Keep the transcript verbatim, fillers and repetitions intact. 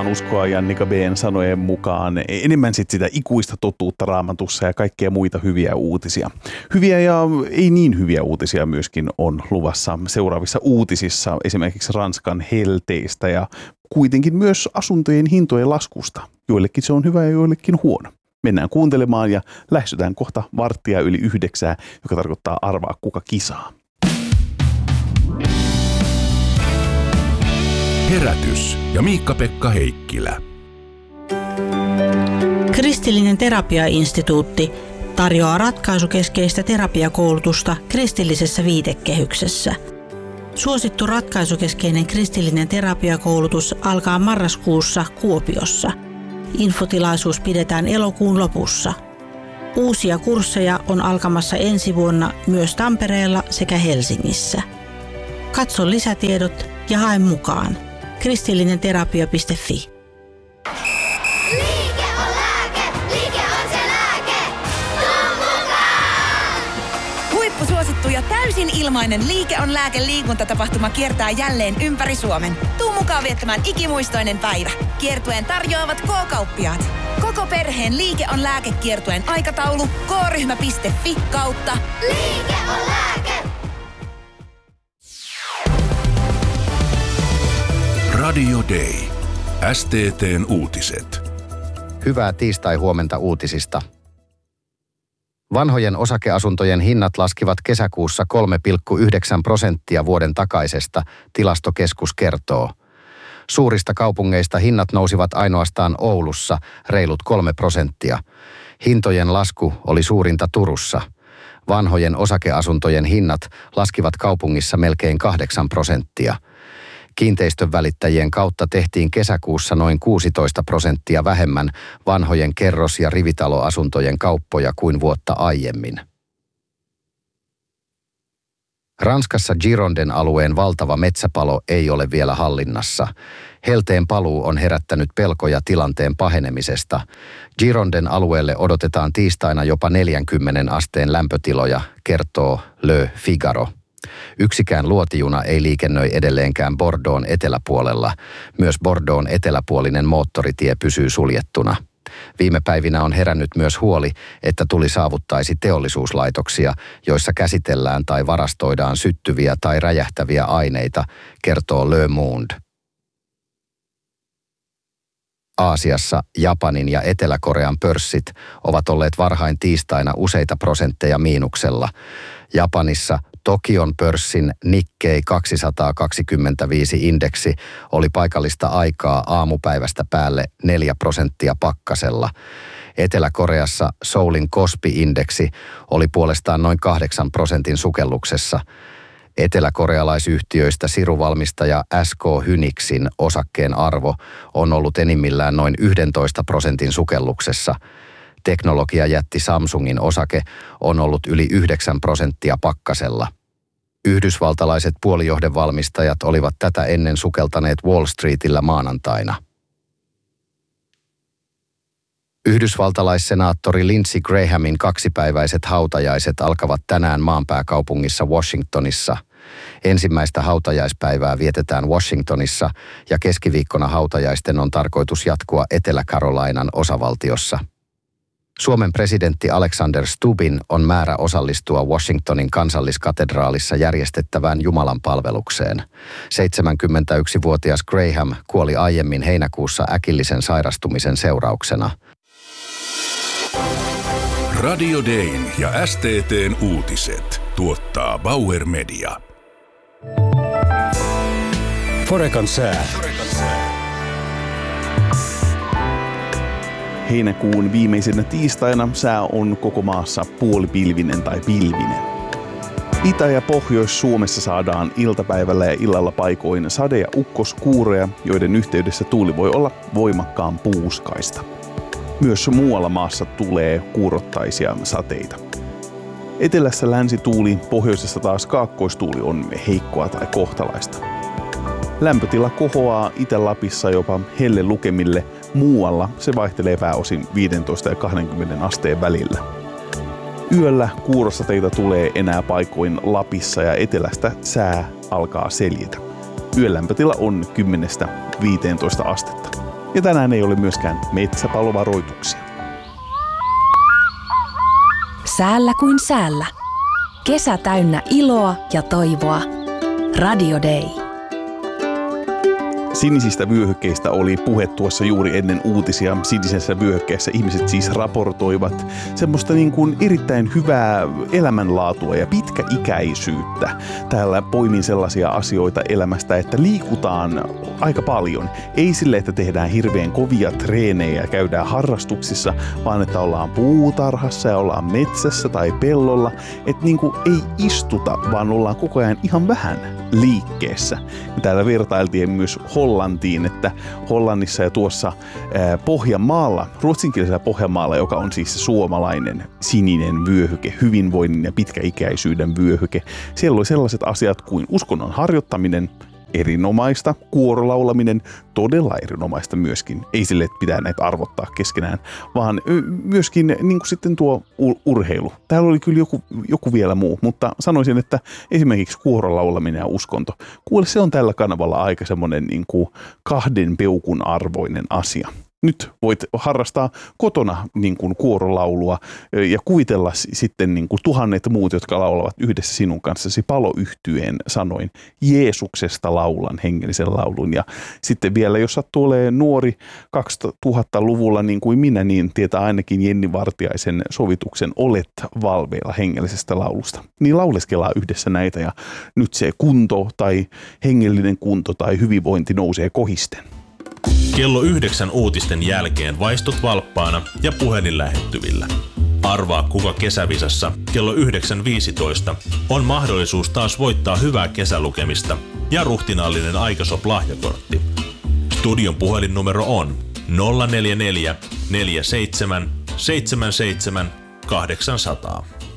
halutaan uskoa Jannika B:n sanojen mukaan enemmän sit sitä ikuista totuutta Raamatussa ja kaikkea muita hyviä uutisia. Hyviä ja ei niin hyviä uutisia myöskin on luvassa seuraavissa uutisissa, esimerkiksi Ranskan helteistä ja kuitenkin myös asuntojen hintojen laskusta. Joillekin se on hyvä ja joillekin huono. Mennään kuuntelemaan ja lähestytään kohta varttia yli yhdeksää, joka tarkoittaa arvaa kuka kisaa. Herätys ja Miikka-Pekka Heikkilä. Kristillinen terapiainstituutti tarjoaa ratkaisukeskeistä terapiakoulutusta kristillisessä viitekehyksessä. Suosittu ratkaisukeskeinen kristillinen terapiakoulutus alkaa marraskuussa Kuopiossa. Infotilaisuus pidetään elokuun lopussa. Uusia kursseja on alkamassa ensi vuonna myös Tampereella sekä Helsingissä. Katso lisätiedot ja hae mukaan. kristillinenterapia piste fi. Liike on lääke, liike on se lääke. Tuu mukaan! Huippusuosittu ja täysin ilmainen Liike on lääke -liikuntatapahtuma kiertää jälleen ympäri Suomen. Tuu mukaan viettämään ikimuistoinen päivä. Kiertueen tarjoavat K-kauppiaat. Koko perheen Liike on lääke -kiertueen aikataulu k-ryhmä piste fi kautta Liike on lääke. Radio Day. S T T:n uutiset. Hyvää tiistai-huomenta uutisista. Vanhojen osakeasuntojen hinnat laskivat kesäkuussa kolme pilkku yhdeksän prosenttia vuoden takaisesta, Tilastokeskus kertoo. Suurista kaupungeista hinnat nousivat ainoastaan Oulussa reilut kolme prosenttia. Hintojen lasku oli suurinta Turussa. Vanhojen osakeasuntojen hinnat laskivat kaupungissa melkein kahdeksan prosenttia. Kiinteistön välittäjien kautta tehtiin kesäkuussa noin kuusitoista prosenttia vähemmän vanhojen kerros- ja rivitaloasuntojen kauppoja kuin vuotta aiemmin. Ranskassa Gironden alueen valtava metsäpalo ei ole vielä hallinnassa. Helteen paluu on herättänyt pelkoja tilanteen pahenemisesta. Gironden alueelle odotetaan tiistaina jopa neljänkymmenen asteen lämpötiloja, kertoo Le Figaro. Yksikään luotijuna ei liikennöi edelleenkään Bordeauxn eteläpuolella. Myös Bordeauxn eteläpuolinen moottoritie pysyy suljettuna. Viime päivinä on herännyt myös huoli, että tuli saavuttaisi teollisuuslaitoksia, joissa käsitellään tai varastoidaan syttyviä tai räjähtäviä aineita, kertoo Le Monde. Aasiassa Japanin ja Etelä-Korean pörssit ovat olleet varhain tiistaina useita prosentteja miinuksella. Japanissa Tokion pörssin Nikkei kaksisataakaksikymmentäviisi-indeksi oli paikallista aikaa aamupäivästä päälle neljä prosenttia pakkasella. Etelä-Koreassa Seoulin Kospi-indeksi oli puolestaan noin kahdeksan prosentin sukelluksessa. Eteläkorealaisyhtiöistä siruvalmistaja S K Hynixin osakkeen arvo on ollut enimmillään noin yksitoista prosentin sukelluksessa. Teknologiajätti Samsungin osake on ollut yli yhdeksän prosenttia pakkasella. Yhdysvaltalaiset puolijohdevalmistajat olivat tätä ennen sukeltaneet Wall Streetillä maanantaina. Yhdysvaltalaissenaattori Lindsey Grahamin kaksipäiväiset hautajaiset alkavat tänään maanpääkaupungissa Washingtonissa. Ensimmäistä hautajaispäivää vietetään Washingtonissa ja keskiviikkona hautajaisten on tarkoitus jatkua Etelä-Carolinan osavaltiossa. Suomen presidentti Alexander Stubbin on määrä osallistua Washingtonin kansalliskatedraalissa järjestettävään jumalanpalvelukseen. seitsemänkymmentäyksivuotias Graham kuoli aiemmin heinäkuussa äkillisen sairastumisen seurauksena. Radio Dayn ja S T T:n uutiset tuottaa Bauer Media. Forekan sää. Heinäkuun viimeisenä tiistaina sää on koko maassa puolipilvinen tai pilvinen. Itä- ja Pohjois-Suomessa saadaan iltapäivällä ja illalla paikoin sade- ja ukkoskuuroja, joiden yhteydessä tuuli voi olla voimakkaan puuskaista. Myös muualla maassa tulee kuurottaisia sateita. Etelässä länsituuli, pohjoisessa taas kaakkoistuuli on heikkoa tai kohtalaista. Lämpötila kohoaa Itä-Lapissa jopa hellelukemille, muualla se vaihtelee pääosin viisitoista ja kaksikymmentä asteen välillä. Yöllä kuurosateita tulee enää paikoin Lapissa ja etelästä sää alkaa seljitä. Yön lämpötila on kymmenestä viiteentoista astetta. Ja tänään ei ole myöskään metsäpalovaroituksia. Säällä kuin säällä. Kesä täynnä iloa ja toivoa. Radio Day. Sinisistä vyöhykkeistä oli puhe tuossa juuri ennen uutisia. Sinisessä vyöhykkeessä ihmiset siis raportoivat semmoista niin kuin erittäin hyvää elämänlaatua ja pitkäikäisyyttä. Täällä poimin sellaisia asioita elämästä, että liikutaan aika paljon. Ei sille, että tehdään hirveän kovia treenejä ja käydään harrastuksissa, vaan että ollaan puutarhassa ja ollaan metsässä tai pellolla. Että niin kuin ei istuta, vaan ollaan koko ajan ihan vähän liikkeessä. Täällä vertailtiin myös Hollantiin, että Hollannissa ja tuossa ää, Pohjanmaalla, ruotsinkielisellä Pohjanmaalla, joka on siis se suomalainen sininen vyöhyke, hyvinvoinnin ja pitkäikäisyyden vyöhyke, siellä oli sellaiset asiat kuin uskonnon harjoittaminen, erinomaista, kuorolaulaminen, todella erinomaista myöskin. Ei sille, että pitää näitä arvottaa keskenään, vaan myöskin niin kuin sitten tuo urheilu. Täällä oli kyllä joku, joku vielä muu, mutta sanoisin, että esimerkiksi kuorolaulaminen ja uskonto. Kuule, se on tällä kanavalla aika semmoinen niin kuin kahden peukun arvoinen asia. Nyt voit harrastaa kotona niin kuin kuorolaulua ja kuvitella sitten niin kuin tuhannet muut, jotka laulavat yhdessä sinun kanssasi paloyhtyeen sanoin. Jeesuksesta laulan hengellisen laulun. Ja sitten vielä, jos sattuu olemaan nuori kaksituhattaluvulla niin kuin minä, niin tietää ainakin Jenni Vartiaisen sovituksen Olet valveilla hengellisestä laulusta. Niin lauleskellaan yhdessä näitä ja nyt se kunto tai hengellinen kunto tai hyvinvointi nousee kohisten. Kello yhdeksän uutisten jälkeen vaistut valppaana ja puhelin lähettyvillä. Arvaa, kuka kesävisassa kello yhdeksän viisitoista on mahdollisuus taas voittaa hyvää kesälukemista ja ruhtinaallinen Aikasop-lahjakortti. Studion puhelinnumero on nolla neljä neljä neljä seitsemän seitsemän seitsemän kahdeksansataa.